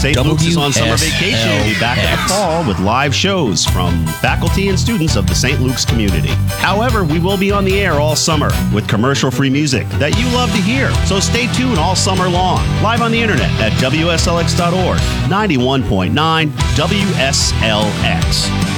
St. Luke's is on summer vacation. We'll be back in the fall with live shows from faculty and students of the St. Luke's community. However, we will be on the air all summer with commercial-free music that you love to hear. So stay tuned all summer long, live on the internet at WSLX.org, 91.9 WSLX.